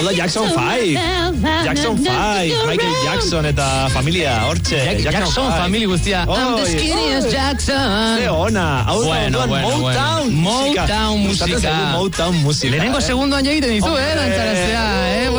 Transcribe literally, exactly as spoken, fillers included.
hau da Jackson five. Jackson five, Michael Jackson eta familia, hortxe. Jackson, Jackson familia guztia. Oh, I'm the skinniest oh. Jackson. Ze ona. Hau bueno, da bueno, Motown bueno. musika. Motown musika. Motown musika. Lehenengo eh? segundoan egiten dizu, eh, dantzaraztea, eh.